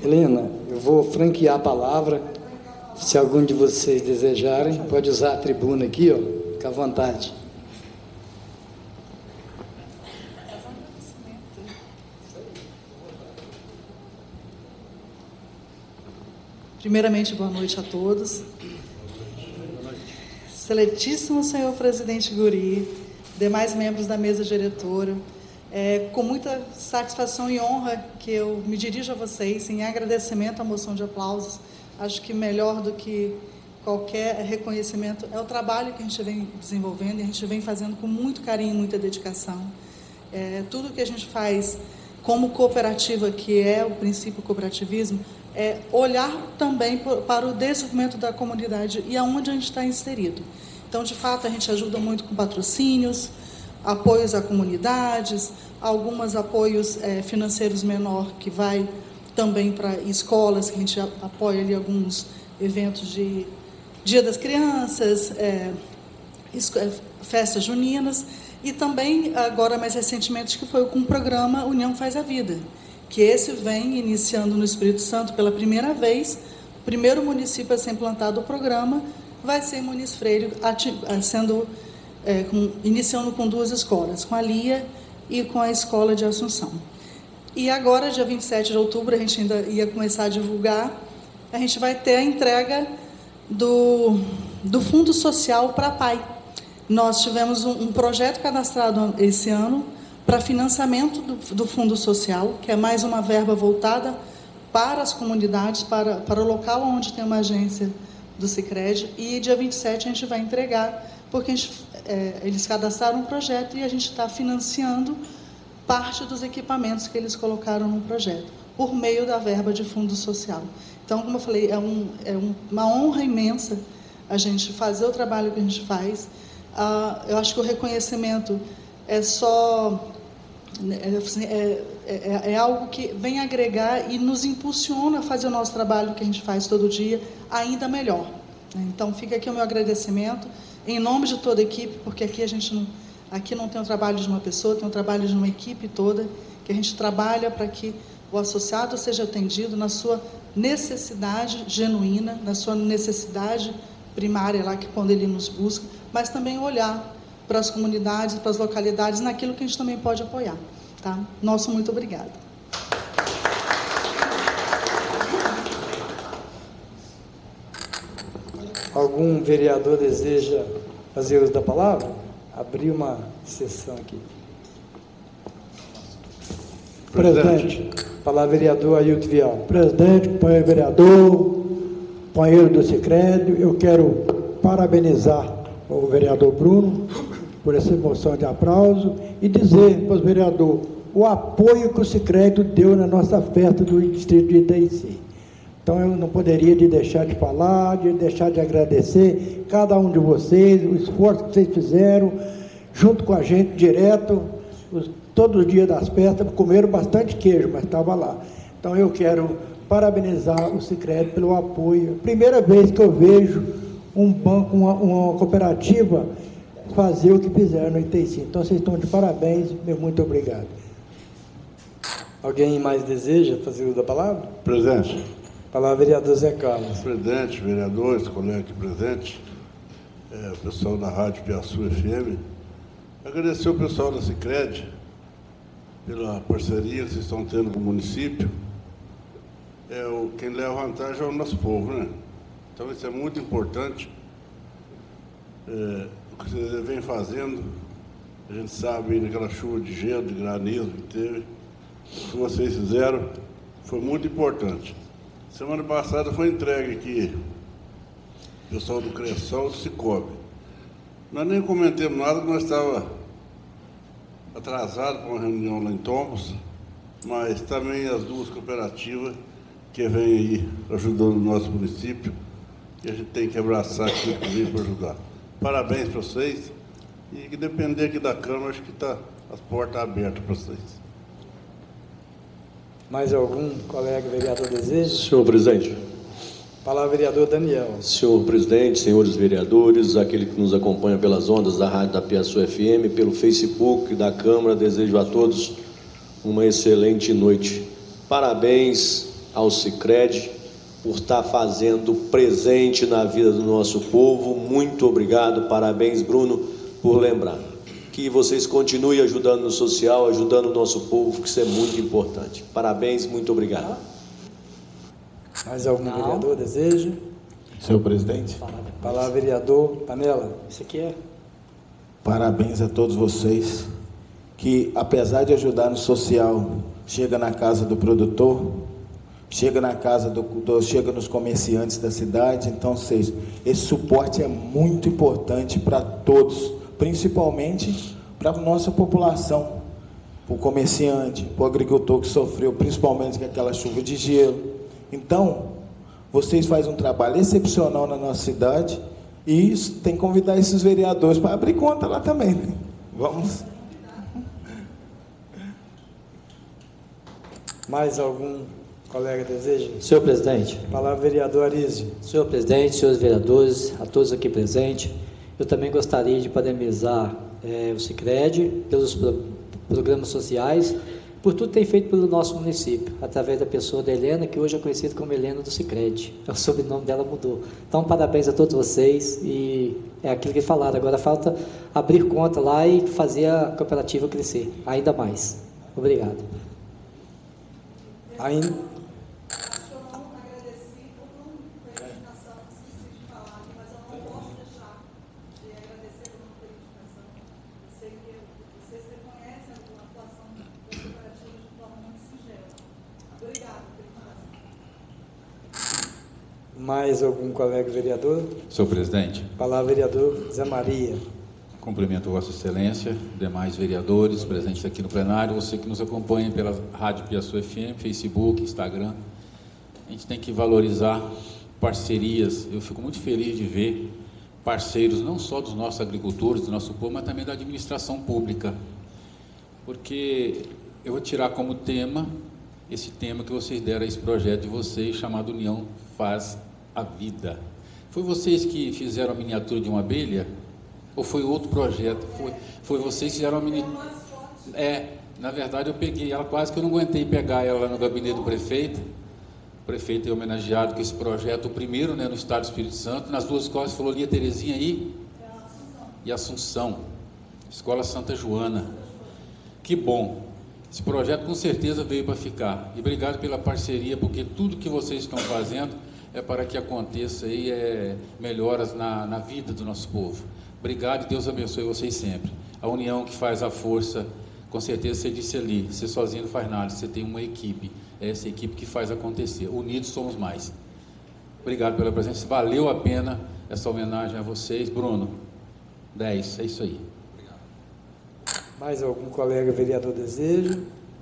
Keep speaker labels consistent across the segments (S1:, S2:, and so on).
S1: Helena, eu vou franquear a palavra. Se algum de vocês desejarem, pode usar a tribuna aqui, ó, fica à vontade.
S2: Primeiramente, boa noite a todos. Excelentíssimo senhor presidente Guri, demais membros da mesa diretora, com muita satisfação e honra que eu me dirijo a vocês em agradecimento à moção de aplausos. Acho que melhor do que qualquer reconhecimento é o trabalho que a gente vem desenvolvendo e a gente vem fazendo com muito carinho e muita dedicação. Tudo que a gente faz como cooperativa, que é o princípio cooperativismo, é olhar também para o desenvolvimento da comunidade e aonde a gente está inserido. Então, de fato, a gente ajuda muito com patrocínios, apoios a comunidades, alguns apoios financeiros menor, que vai também para escolas, que a gente apoia ali alguns eventos de Dia das Crianças, festas juninas, e também, agora mais recentemente, que foi com o programa União Faz a Vida, que esse vem iniciando no Espírito Santo pela primeira vez. O primeiro município a ser implantado o programa vai ser Muniz Freire, iniciando com 2 escolas, com a Lia e com a Escola de Assunção. E agora, dia 27 de outubro, a gente ainda ia começar a divulgar, a gente vai ter a entrega do Fundo Social para PAI. Nós tivemos um projeto cadastrado esse ano para financiamento do Fundo Social, que é mais uma verba voltada para as comunidades, para o local onde tem uma agência do Sicredi, e dia 27 a gente vai entregar, porque eles cadastraram um projeto e a gente está financiando parte dos equipamentos que eles colocaram no projeto, por meio da verba de Fundo Social. Então, como eu falei, é uma honra imensa a gente fazer o trabalho que a gente faz. Eu acho que o reconhecimento é algo que vem agregar e nos impulsiona a fazer o nosso trabalho que a gente faz todo dia ainda melhor. Então, fica aqui o meu agradecimento, em nome de toda a equipe, porque aqui não tem o trabalho de uma pessoa, tem o trabalho de uma equipe toda, que a gente trabalha para que o associado seja atendido na sua necessidade genuína, na sua necessidade primária, lá que quando ele nos busca, mas também olhar para as comunidades, para as localidades, naquilo que a gente também pode apoiar. Tá? Nosso muito obrigado.
S1: Algum vereador deseja fazer uso da palavra? Abrir uma sessão aqui.
S3: Presidente.
S1: Palavra vereador Ailton Vial.
S3: Presidente, companheiro vereador, companheiro do Sicredi, eu quero parabenizar o vereador Bruno por essa moção de aplauso e dizer para os vereadores o apoio que o Sicredi deu na nossa festa do distrito de Itaici. Então, eu não poderia deixar de falar, de deixar de agradecer cada um de vocês, o esforço que vocês fizeram, junto com a gente, direto, todos os dias das festas, comeram bastante queijo, mas estava lá. Então, eu quero parabenizar o Sicredi pelo apoio. Primeira vez que eu vejo um banco, uma cooperativa, fazer o que fizeram no Itaici. Então, vocês estão de parabéns, meu muito obrigado.
S1: Alguém mais deseja fazer uso da palavra?
S4: Presidente.
S1: Palavra vereador Zé Carlos.
S4: Presidente, vereadores, colegas aqui presentes, o pessoal da Rádio Piaçu FM, agradecer o pessoal da Sicredi pela parceria que vocês estão tendo com o município. Quem leva vantagem é o nosso povo, né? Então, isso é muito importante. O que vocês vêm fazendo, a gente sabe, naquela chuva de gelo, de granizo que teve, o que vocês fizeram foi muito importante. Semana passada foi entregue aqui o pessoal do Cressol, do Cicobi. Nós nem comentamos nada, que nós estávamos atrasados para uma reunião lá em Tombos, mas também as 2 cooperativas que vêm aí ajudando o nosso município, e a gente tem que abraçar aquilo que vem para ajudar. Parabéns para vocês, e que depender aqui da Câmara, acho que está as portas abertas para vocês.
S1: Mais algum colega vereador deseja?
S5: Senhor presidente.
S1: Palavra vereador Daniel.
S5: Senhor presidente, senhores vereadores, aquele que nos acompanha pelas ondas da Rádio da Piaçu FM, pelo Facebook da Câmara, desejo a todos uma excelente noite. Parabéns ao Sicredi, por estar fazendo presente na vida do nosso povo. Muito obrigado, parabéns, Bruno, por lembrar. Que vocês continuem ajudando no social, ajudando o nosso povo, que isso é muito importante. Parabéns, muito obrigado.
S1: Mais algum vereador deseja?
S6: Senhor presidente.
S1: Palavra, vereador Panela.
S7: Isso aqui é...
S6: Parabéns a todos vocês que, apesar de ajudar no social, chega na casa do produtor, chega na casa chega nos comerciantes da cidade. Então, esse suporte é muito importante para todos, principalmente para a nossa população, para o comerciante, para o agricultor que sofreu principalmente com aquela chuva de gelo. Então, vocês fazem um trabalho excepcional na nossa cidade e tem que convidar esses vereadores para abrir conta lá também, né? Vamos.
S1: Mais algum colega deseja?
S7: Senhor presidente.
S1: Palavra, vereador Arísio.
S7: Senhor presidente, senhores vereadores, a todos aqui presentes, eu também gostaria de parabenizar o Sicredi pelos programas sociais, por tudo que tem feito pelo nosso município, através da pessoa da Helena, que hoje é conhecida como Helena do Sicredi. O sobrenome dela mudou. Então, parabéns a todos vocês, e é aquilo que falaram, agora falta abrir conta lá e fazer a cooperativa crescer ainda mais. Obrigado.
S1: Ainda... Mais algum colega vereador?
S8: Senhor presidente.
S1: Palavra, vereador Zé Maria.
S8: Cumprimento Vossa Excelência, demais vereadores presentes aqui no plenário, você que nos acompanha pela Rádio Piaçu FM, Facebook, Instagram. A gente tem que valorizar parcerias. Eu fico muito feliz de ver parceiros, não só dos nossos agricultores, do nosso povo, mas também da administração pública. Porque eu vou tirar como tema, esse tema que vocês deram a esse projeto de vocês, chamado União Faz a Vida. Foi vocês que fizeram a miniatura de uma abelha? Ou foi outro projeto? Foi vocês que fizeram a miniatura? Na verdade eu peguei ela, quase que eu não aguentei pegar ela lá no gabinete do prefeito. O prefeito é homenageado com esse projeto, o primeiro, né, no estado do Espírito Santo, nas duas escolas, falou ali a Terezinha e Assunção, Escola Santa Joana. Que bom! Esse projeto com certeza veio para ficar. E obrigado pela parceria, porque tudo que vocês estão fazendo é para que aconteça aí melhoras na vida do nosso povo. Obrigado e Deus abençoe vocês sempre. A união que faz a força, com certeza você disse ali, você sozinho não faz nada, você tem uma equipe. É essa equipe que faz acontecer. Unidos somos mais. Obrigado pela presença. Valeu a pena essa homenagem a vocês. Bruno, 10, é isso aí.
S1: Mais algum colega vereador deseja?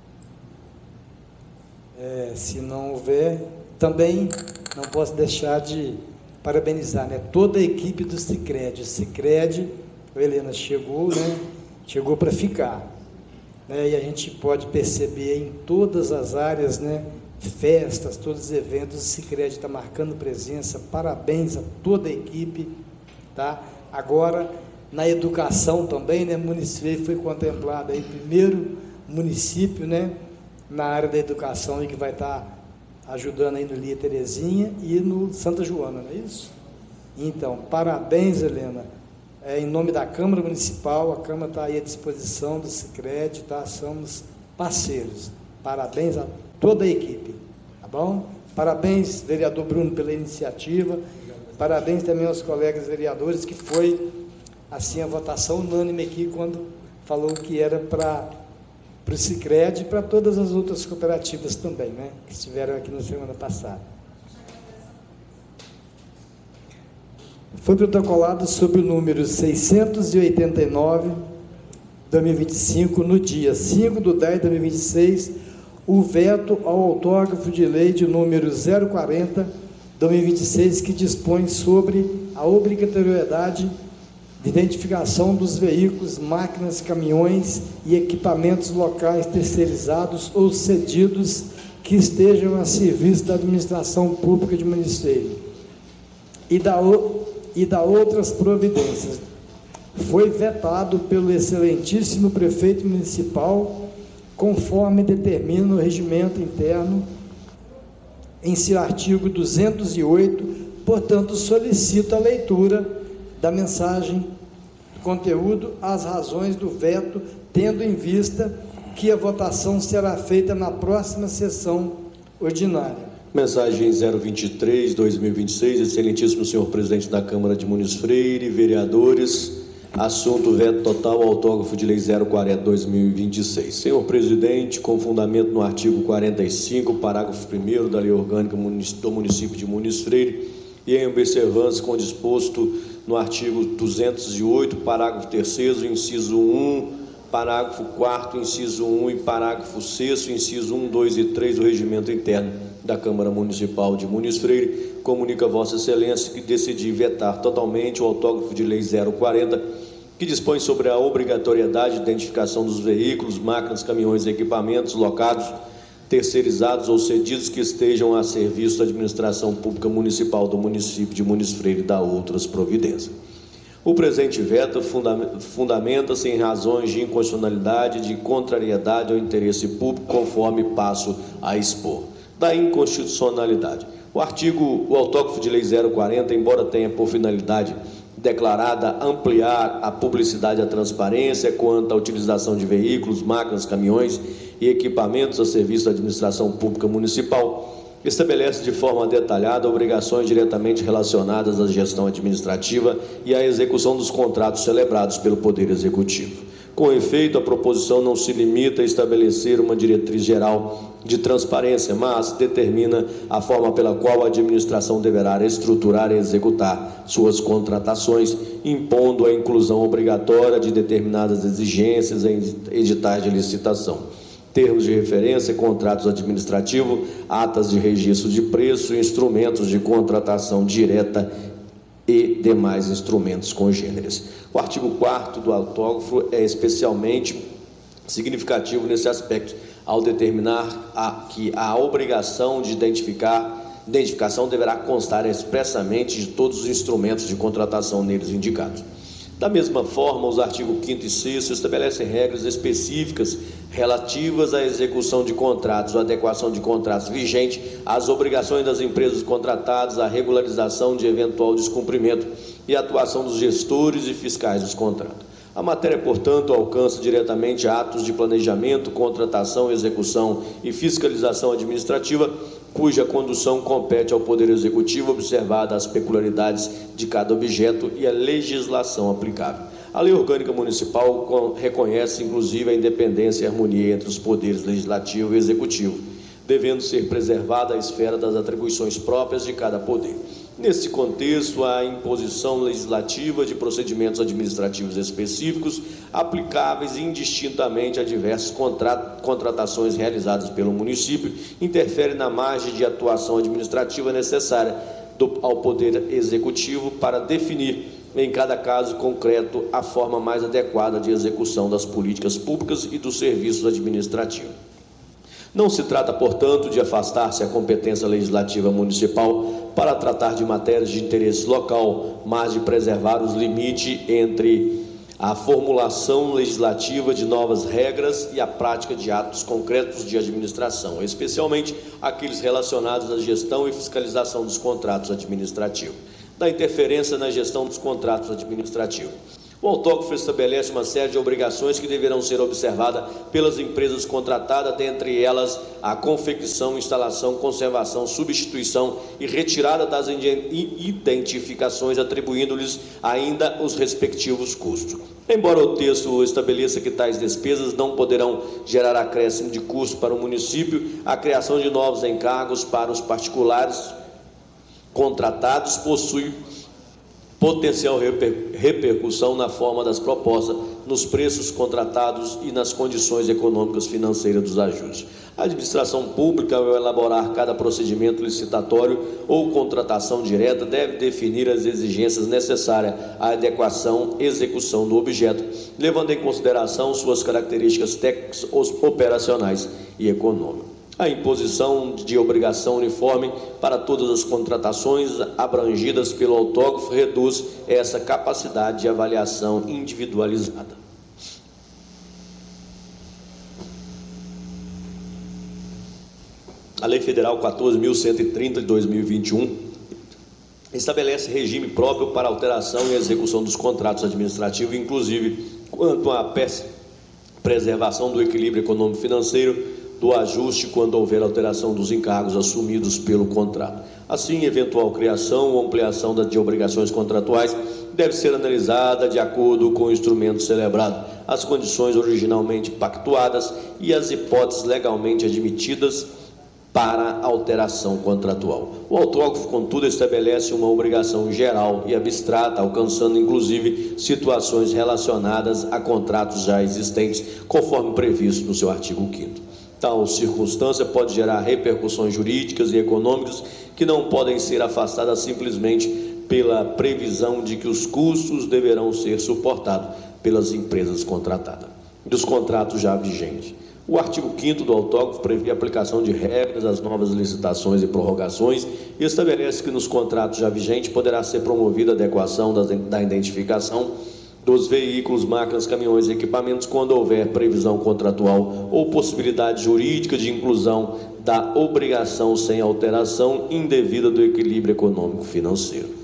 S1: Se não houver, também não posso deixar de parabenizar, né, toda a equipe do Sicredi. O Sicredi, a Helena chegou, né, chegou para ficar, né, e a gente pode perceber em todas as áreas, né, festas, todos os eventos, o Sicredi está marcando presença. Parabéns a toda a equipe, tá? Agora, na educação também, né, o município foi contemplado aí, primeiro município, né, na área da educação, e que vai estar ajudando aí no Lia Terezinha e no Santa Joana, não é isso? Então, parabéns, Helena. Em nome da Câmara Municipal, a Câmara está aí à disposição do Sicredi, tá? Somos parceiros. Parabéns a toda a equipe, tá bom? Parabéns, vereador Bruno, pela iniciativa. Parabéns também aos colegas vereadores, que foi assim a votação unânime aqui quando falou que era para o Sicredi e para todas as outras cooperativas também, né, que estiveram aqui na semana passada. Foi protocolado sob o número 689/2025, no dia 5/10/2026, o veto ao autógrafo de lei de número 040/2026, que dispõe sobre a obrigatoriedade de identificação dos veículos, máquinas, caminhões e equipamentos locais terceirizados ou cedidos que estejam a serviço da administração pública de município e da outras providências. Foi vetado pelo excelentíssimo prefeito municipal, conforme determina o regimento interno em seu artigo 208, portanto, solicito a leitura da mensagem do conteúdo, as razões do veto, tendo em vista que a votação será feita na próxima sessão ordinária.
S5: Mensagem 023/2026, excelentíssimo senhor presidente da Câmara de Muniz Freire, vereadores, assunto veto total, autógrafo de lei 040/2026. Senhor presidente, com fundamento no artigo 45, parágrafo 1º da lei orgânica do município de Muniz Freire e em observância com o disposto no artigo 208, parágrafo 3º, inciso 1, parágrafo 4º, inciso 1 e parágrafo 6º, inciso 1, 2 e 3 do regimento interno da Câmara Municipal de Muniz Freire, comunica a Vossa Excelência que decidi vetar totalmente o autógrafo de lei 040, que dispõe sobre a obrigatoriedade de identificação dos veículos, máquinas, caminhões e equipamentos locados, terceirizados ou cedidos que estejam a serviço da administração pública municipal do município de Muniz Freire e da outras providências. O presente veto fundamenta-se em razões de inconstitucionalidade e de contrariedade ao interesse público, conforme passo a expor. Da inconstitucionalidade. O autógrafo de lei 040, embora tenha por finalidade declarada ampliar a publicidade e a transparência quanto à utilização de veículos, máquinas, caminhões e equipamentos a serviço da administração pública municipal, estabelece de forma detalhada obrigações diretamente relacionadas à gestão administrativa e à execução dos contratos celebrados pelo Poder Executivo. Com efeito, a proposição não se limita a estabelecer uma diretriz geral de transparência, mas determina a forma pela qual a administração deverá estruturar e executar suas contratações, impondo a inclusão obrigatória de determinadas exigências em editais de licitação, termos de referência, contratos administrativos, atas de registro de preço, instrumentos de contratação direta e demais instrumentos congêneres. O artigo 4º do autógrafo é especialmente significativo nesse aspecto, ao determinar que a obrigação de identificação deverá constar expressamente de todos os instrumentos de contratação neles indicados. Da mesma forma, os artigos 5º e 6º estabelecem regras específicas relativas à execução de contratos, à adequação de contratos vigentes, às obrigações das empresas contratadas, à regularização de eventual descumprimento e à atuação dos gestores e fiscais dos contratos. A matéria, portanto, alcança diretamente atos de planejamento, contratação, execução e fiscalização administrativa, cuja condução compete ao Poder Executivo, observada as peculiaridades de cada objeto e a legislação aplicável. A Lei Orgânica Municipal reconhece, inclusive, a independência e a harmonia entre os poderes legislativo e executivo, devendo ser preservada a esfera das atribuições próprias de cada poder. Nesse contexto, a imposição legislativa de procedimentos administrativos específicos, aplicáveis indistintamente a diversas contratações realizadas pelo município, interfere na margem de atuação administrativa necessária ao Poder Executivo para definir, em cada caso concreto, a forma mais adequada de execução das políticas públicas e dos serviços administrativos. Não se trata, portanto, de afastar-se a competência legislativa municipal para tratar de matérias de interesse local, mas de preservar os limites entre a formulação legislativa de novas regras e a prática de atos concretos de administração, especialmente aqueles relacionados à gestão e fiscalização dos contratos administrativos, da interferência na gestão dos contratos administrativos. O autógrafo estabelece uma série de obrigações que deverão ser observadas pelas empresas contratadas, dentre elas a confecção, instalação, conservação, substituição e retirada das identificações, atribuindo-lhes ainda os respectivos custos. Embora o texto estabeleça que tais despesas não poderão gerar acréscimo de custo para o município, a criação de novos encargos para os particulares contratados possui potencial repercussão na forma das propostas, nos preços contratados e nas condições econômicas financeiras dos ajustes. A administração pública, ao elaborar cada procedimento licitatório ou contratação direta, deve definir as exigências necessárias à adequação e execução do objeto, levando em consideração suas características técnicas, operacionais e econômicas. A imposição de obrigação uniforme para todas as contratações abrangidas pelo autógrafo reduz essa capacidade de avaliação individualizada. a Lei Federal 14.130 de 2021 estabelece regime próprio para alteração e execução dos contratos administrativos, inclusive quanto à preservação do equilíbrio econômico-financeiro, do ajuste quando houver alteração dos encargos assumidos pelo contrato. Assim, eventual criação ou ampliação de obrigações contratuais deve ser analisada de acordo com o instrumento celebrado, as condições originalmente pactuadas e as hipóteses legalmente admitidas para alteração contratual. O autógrafo, contudo, estabelece uma obrigação geral e abstrata, alcançando inclusive situações relacionadas a contratos já existentes, conforme previsto no seu artigo 5º. Tal circunstância pode gerar repercussões jurídicas e econômicas que não podem ser afastadas simplesmente pela previsão de que os custos deverão ser suportados pelas empresas contratadas. Dos contratos já vigentes. O artigo 5º do autógrafo prevê a aplicação de regras às novas licitações e prorrogações e estabelece que nos contratos já vigentes poderá ser promovida a adequação da identificação dos veículos, máquinas, caminhões e equipamentos quando houver previsão contratual ou possibilidade jurídica de inclusão da obrigação sem alteração indevida do equilíbrio econômico-financeiro.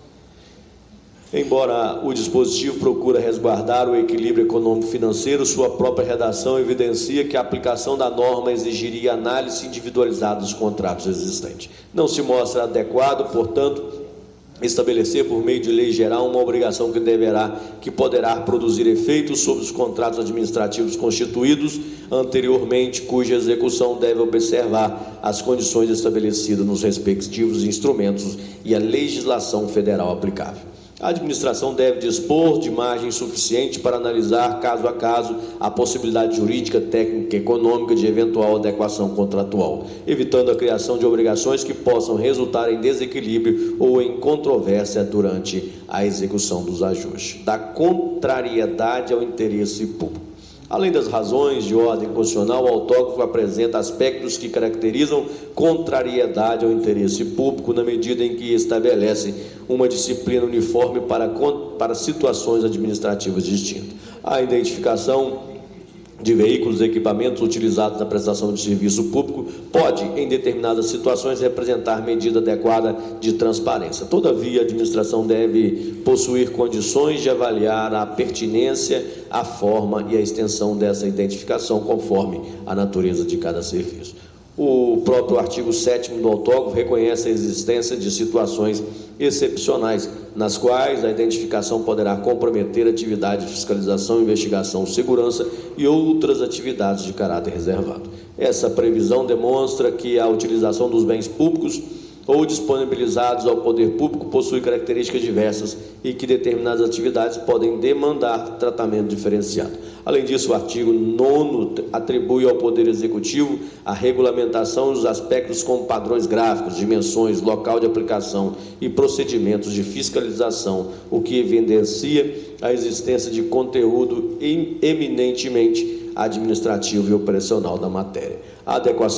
S5: Embora o dispositivo procure resguardar o equilíbrio econômico-financeiro, sua própria redação evidencia que a aplicação da norma exigiria análise individualizada dos contratos existentes. Não se mostra adequado, portanto, estabelecer por meio de lei geral uma obrigação que poderá produzir efeitos sobre os contratos administrativos constituídos anteriormente, cuja execução deve observar as condições estabelecidas nos respectivos instrumentos e a legislação federal aplicável. A administração deve dispor de margem suficiente para analisar caso a caso a possibilidade jurídica, técnica e econômica de eventual adequação contratual, evitando a criação de obrigações que possam resultar em desequilíbrio ou em controvérsia durante a execução dos ajustes. Da contrariedade ao interesse público. Além das razões de ordem constitucional, o autógrafo apresenta aspectos que caracterizam contrariedade ao interesse público na medida em que estabelece uma disciplina uniforme para situações administrativas distintas. A identificação de veículos e equipamentos utilizados na prestação de serviço público pode, em determinadas situações, representar medida adequada de transparência. Todavia, a administração deve possuir condições de avaliar a pertinência, a forma e a extensão dessa identificação, conforme a natureza de cada serviço. O próprio artigo 7º do autógrafo reconhece a existência de situações excepcionais, nas quais a identificação poderá comprometer atividade de fiscalização, investigação, segurança e outras atividades de caráter reservado. Essa previsão demonstra que a utilização dos bens públicos ou disponibilizados ao poder público possui características diversas e que determinadas atividades podem demandar tratamento diferenciado. Além disso, o artigo 9º atribui ao Poder Executivo a regulamentação dos aspectos como padrões gráficos, dimensões, local de aplicação e procedimentos de fiscalização, o que evidencia a existência de conteúdo eminentemente administrativo e operacional da matéria. A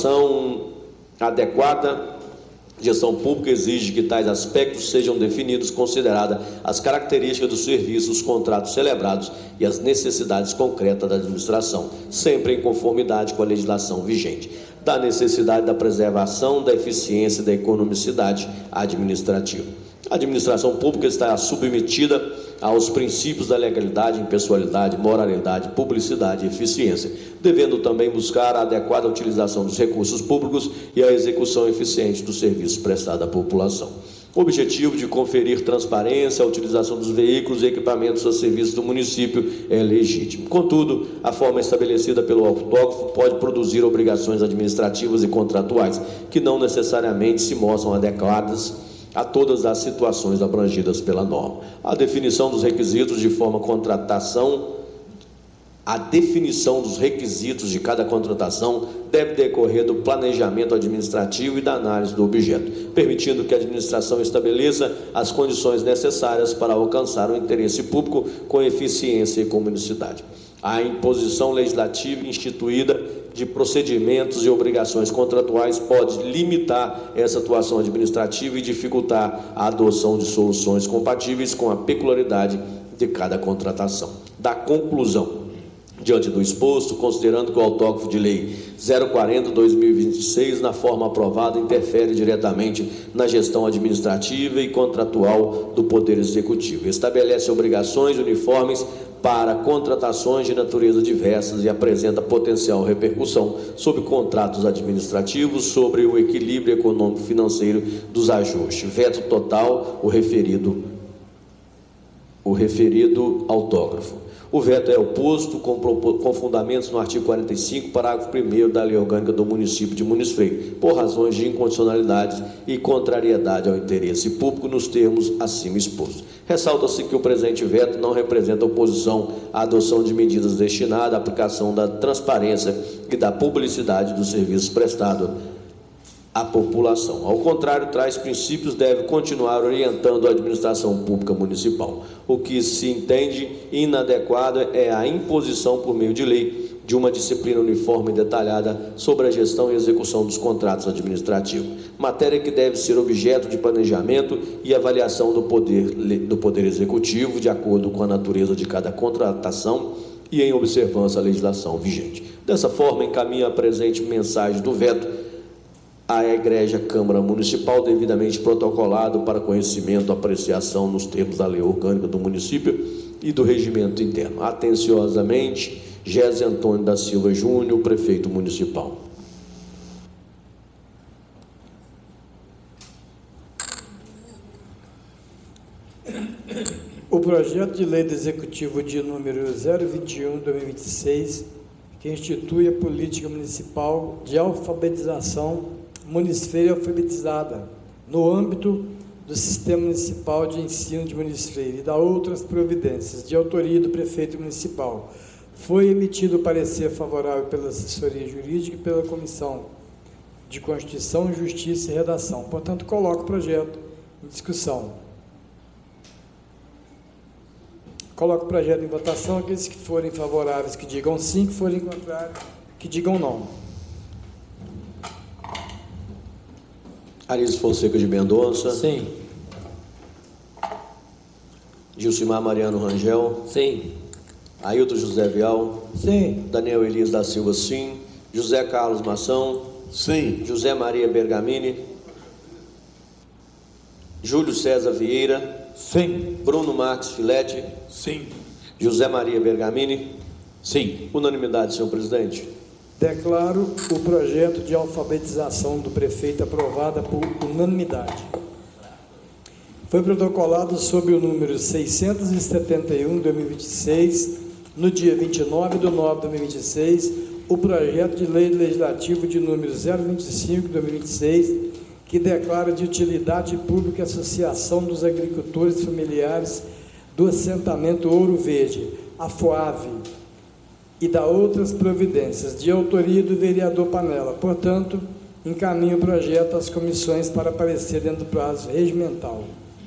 S5: adequada gestão pública exige que tais aspectos sejam definidos, consideradas as características dos serviços, os contratos celebrados e as necessidades concretas da administração, sempre em conformidade com a legislação vigente. Da necessidade da preservação da eficiência e da economicidade administrativa. A administração pública está submetida aos princípios da legalidade, impessoalidade, moralidade, publicidade e eficiência, devendo também buscar a adequada utilização dos recursos públicos e a execução eficiente dos serviços prestados à população. O objetivo de conferir transparência à utilização dos veículos e equipamentos a serviço do município é legítimo. Contudo, a forma estabelecida pelo autógrafo pode produzir obrigações administrativas e contratuais que não necessariamente se mostram adequadas a todas as situações abrangidas pela norma. A definição dos requisitos de cada contratação deve decorrer do planejamento administrativo e da análise do objeto, permitindo que a administração estabeleça as condições necessárias para alcançar o interesse público com eficiência e comunicidade. A imposição legislativa instituída de procedimentos e obrigações contratuais pode limitar essa atuação administrativa e dificultar a adoção de soluções compatíveis com a peculiaridade de cada contratação. Da conclusão, Diante do exposto, considerando que o autógrafo de lei 040/2026, na forma aprovada, interfere diretamente na gestão administrativa e contratual do Poder Executivo, estabelece obrigações uniformes para contratações de natureza diversas e apresenta potencial repercussão sobre contratos administrativos, sobre o equilíbrio econômico-financeiro dos ajustes. Veto total, o referido autógrafo. O veto é oposto com fundamentos no artigo 45, parágrafo 1º da Lei Orgânica do Município de Muniz Freire, por razões de incondicionalidade e contrariedade ao interesse público nos termos acima expostos. Ressalta-se que o presente veto não representa oposição à adoção de medidas destinadas à aplicação da transparência e da publicidade dos serviços prestados à população. Ao contrário, tais princípios devem continuar orientando a administração pública municipal. O que se entende inadequado é a imposição por meio de lei de uma disciplina uniforme e detalhada sobre a gestão e execução dos contratos administrativos, matéria que deve ser objeto de planejamento e avaliação do Poder Executivo, de acordo com a natureza de cada contratação e em observância à legislação vigente. Dessa forma, encaminha a presente mensagem do veto à Egrégia Câmara Municipal, devidamente protocolado para conhecimento, apreciação nos termos da Lei Orgânica do Município e do Regimento Interno. Atenciosamente, Gésio Antônio da Silva Júnior, Prefeito Municipal.
S1: O projeto de lei do Executivo de número 021/2026, que institui a política municipal de alfabetização Muniz Freire alfabetizada no âmbito do Sistema Municipal de Ensino de Muniz Freire e da outras providências, de autoria do Prefeito Municipal. Foi emitido parecer favorável pela assessoria jurídica e pela Comissão de Constituição, Justiça e Redação. Portanto, coloco o projeto em discussão. Coloco o projeto em votação. Aqueles que forem favoráveis, que digam sim; que forem contrários, que digam não.
S5: Anísio Fonseca de Mendonça.
S7: Sim.
S5: Gilcimar Mariano Rangel.
S7: Sim.
S5: Ailton José Vial.
S3: Sim.
S5: Daniel Elias da Silva, sim. José Carlos Mação.
S4: Sim.
S5: José Maria Bergamini. Júlio César Vieira.
S8: Sim.
S5: Bruno Marques Filete.
S8: Sim.
S5: José Maria Bergamini.
S8: Sim.
S5: Unanimidade, senhor presidente.
S1: Declaro o projeto de alfabetização do prefeito aprovado por unanimidade. Foi protocolado sob o número 671/2026, no dia 29/9/2026, o projeto de lei legislativo de número 025/2026, que declara de utilidade pública a Associação dos Agricultores Familiares do Assentamento Ouro Verde, a FOAV, e da outras providências, de autoria do vereador Panela. Portanto, encaminho o projeto às comissões para parecer dentro do prazo regimental.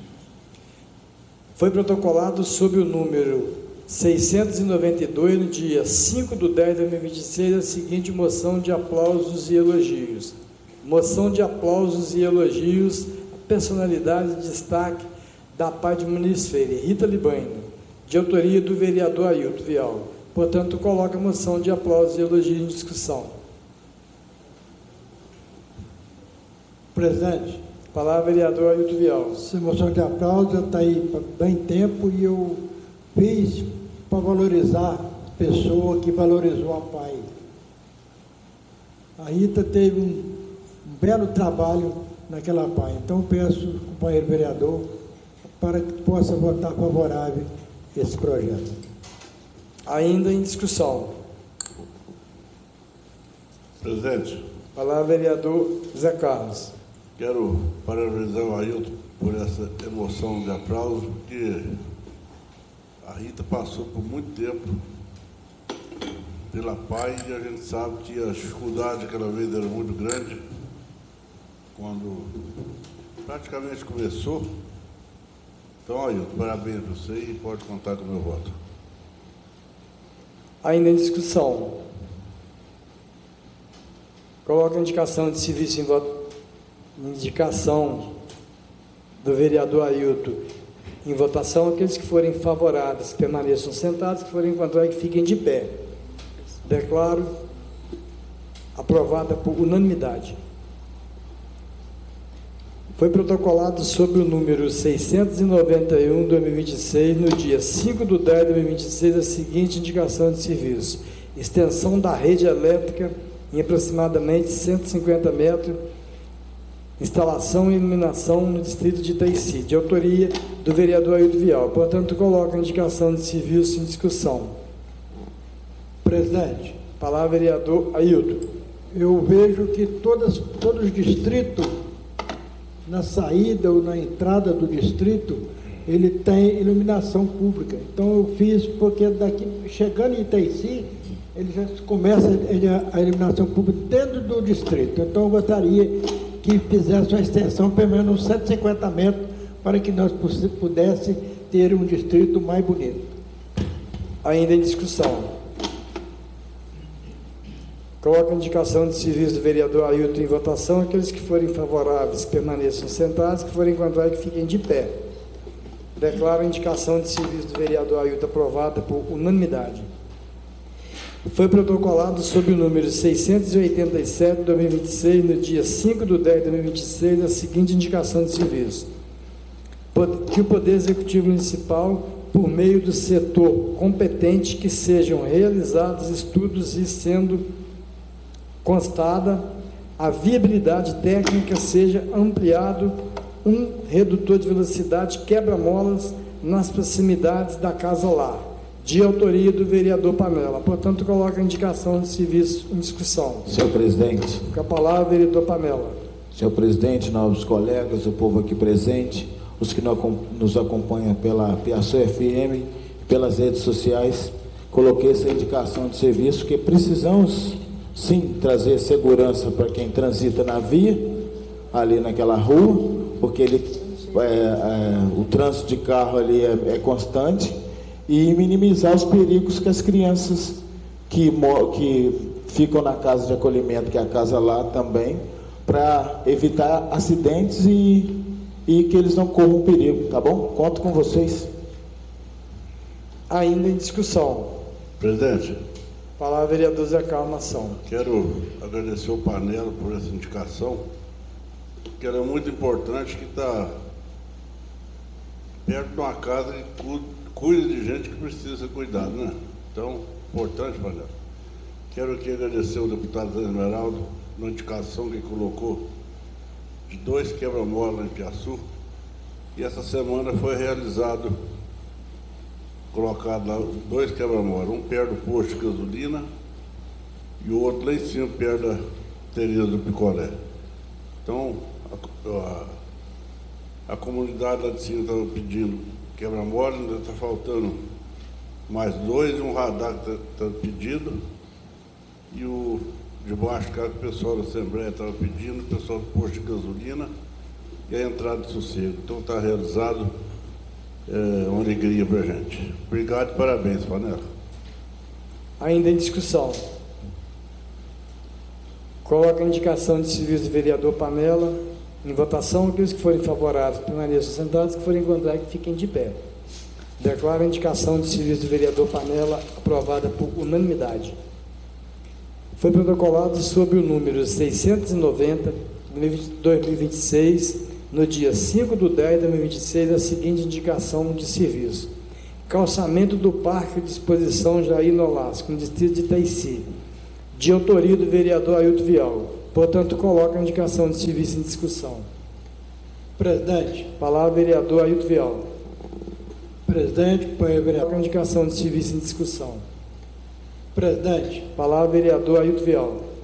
S1: Foi protocolado sob o número 692, no dia 5/10/2026, a seguinte moção de aplausos e elogios. Moção de aplausos e elogios à personalidade de destaque da Paz de Muniz Freire, Rita Libaino, de autoria do vereador Ailton Vial. Portanto, coloca a moção de aplausos e elogios em discussão.
S3: Presidente,
S1: Palavra, vereador Ailton Vial.
S3: essa moção de aplauso está aí há bem tempo e eu fiz para valorizar a pessoa que valorizou a PAI. A Rita teve um belo trabalho naquela PAI. Então, peço ao companheiro vereador para que possa votar favorável esse projeto.
S1: Ainda em discussão.
S4: Presidente,
S1: Palavra, vereador Zé Carlos.
S4: quero parabenizar o Ailton por essa emoção de aplauso, porque a Rita passou por muito tempo pela PAI e a gente sabe que a dificuldade daquela vez era muito grande, quando praticamente começou. Então, Ailton, parabéns para você e pode contar com o meu voto.
S1: Ainda em discussão. Coloca a indicação de serviço em voto. Indicação do vereador Ailton em votação. Aqueles que forem favoráveis permaneçam sentados, que forem contrários que fiquem de pé. Declaro aprovada por unanimidade. Foi protocolado sob o número 691/2026, no dia 5/10/2026, a seguinte indicação de serviço: extensão da rede elétrica em aproximadamente 150 metros, instalação e iluminação no distrito de Itaici, de autoria do vereador Ailton Vial. Portanto, coloco a indicação de serviço em discussão.
S3: Presidente,
S1: Palavra, vereador Ailton.
S3: eu vejo que todos os distritos, na saída ou na entrada do distrito, ele tem iluminação pública. Então eu fiz, porque daqui, chegando em Itaici, ele já começa a iluminação pública dentro do distrito. Então eu gostaria que fizesse uma extensão pelo menos 150 metros, para que nós pudéssemos ter um distrito mais bonito.
S1: Ainda em discussão. Coloco a indicação de serviço do vereador Ailton em votação. Aqueles que forem favoráveis, que permaneçam sentados, que forem contrários, que fiquem de pé. Declaro a indicação de serviço do vereador Ailton aprovada por unanimidade. Foi protocolado sob o número 687/2026, no dia 5/10/2026, a seguinte indicação de serviço: que o Poder Executivo Municipal, por meio do setor competente, que sejam realizados estudos e, sendo constada a viabilidade técnica, seja ampliado um redutor de velocidade quebra-molas nas proximidades da Casa Lar, de autoria do vereador Pamela. Portanto, coloca a indicação de serviço em discussão.
S6: Senhor presidente.
S1: Com a palavra, vereador Pamela.
S6: Senhor presidente, nobres colegas, o povo aqui presente, os que nos acompanham pela Piaçu FM, pelas redes sociais, coloquei essa indicação de serviço, que precisamos sim trazer segurança para quem transita na via, ali naquela rua, porque o trânsito de carro ali é constante, e minimizar os perigos que as crianças que ficam na casa de acolhimento, que é a Casa Lá também, para evitar acidentes e que eles não corram perigo, tá bom? Conto com vocês.
S1: Ainda em discussão.
S4: Presidente,
S1: Palavra, vereador Zé Calmação.
S4: quero agradecer o Panela por essa indicação, que ela é muito importante, que está perto de uma casa que cuida de gente que precisa ser cuidado, né? Então, importante, Panela. Quero aqui agradecer ao deputado Zé Esmeraldo na indicação que ele colocou de 2 quebra-mola em Piaçu, e essa semana foi colocado lá 2 quebra-mola, um perto do posto de gasolina e o outro lá em cima, perto da Tereza do Picolé. Então, a comunidade lá de cima estava pedindo quebra-mola, ainda está faltando mais 2, um radar que está pedido, e o de baixo, que o pessoal da Assembleia estava pedindo, o pessoal do posto de gasolina e a entrada de sossego. Então está realizado, uma alegria para a gente. Obrigado e parabéns, Panela.
S1: Ainda em discussão. Coloca a indicação de serviço do vereador Pamela em votação. Aqueles que forem favoráveis permaneçam sentados, que forem contrários, que fiquem de pé. Declaro a indicação de serviço do vereador Pamela aprovada por unanimidade. Foi protocolado sob o número 690/2026, no dia 5/10/2026, a seguinte indicação de serviço: calçamento do Parque de Exposição Jair Nolasco, no distrito de Itaici, de autoria do vereador Ailton Vial. Portanto, coloca a indicação de serviço em discussão.
S3: Presidente.
S1: Palavra, vereador Ailton Vial.
S3: Presidente, vereador.
S1: Coloca a indicação de serviço em discussão.
S3: Presidente.
S1: Palavra, vereador Ailton Vial.